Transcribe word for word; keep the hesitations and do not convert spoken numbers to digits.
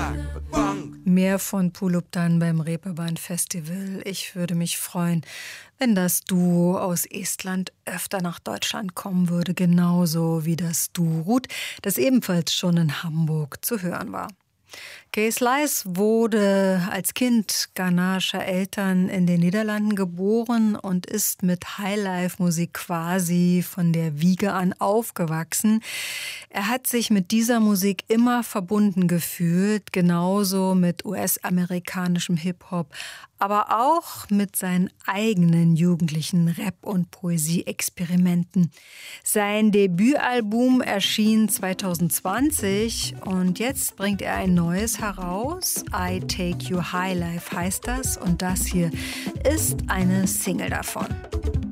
Mehr von Pulup dann beim Reeperbahn Festival. Ich würde mich freuen, wenn das Duo aus Estland öfter nach Deutschland kommen würde, genauso wie das Duo Ruth, das ebenfalls schon in Hamburg zu hören war. Kees Lies wurde als Kind ghanaischer Eltern in den Niederlanden geboren und ist mit Highlife-Musik quasi von der Wiege an aufgewachsen. Er hat sich mit dieser Musik immer verbunden gefühlt, genauso mit U S-amerikanischem Hip-Hop, aber auch mit seinen eigenen jugendlichen Rap- und Poesie-Experimenten. Sein Debütalbum erschien zwanzig zwanzig und jetzt bringt er ein neues heraus. I Take You High Life heißt das und das hier ist eine Single davon.